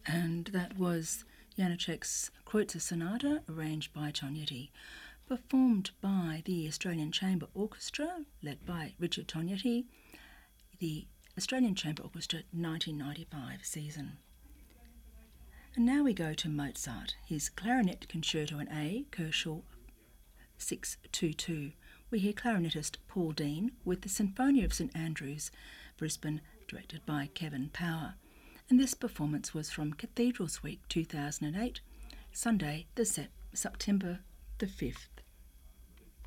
And that was Janacek's Kreutzer Sonata, arranged by Tognetti, performed by the Australian Chamber Orchestra, led by Richard Tognetti, the Australian Chamber Orchestra 1995 season. And now we go to Mozart, his Clarinet Concerto in A, Koelschel 622. We hear clarinetist Paul Dean with the Sinfonia of St Andrews, Brisbane, directed by Kevin Power. And this performance was from Cathedrals Week 2008, Sunday, September the 5th.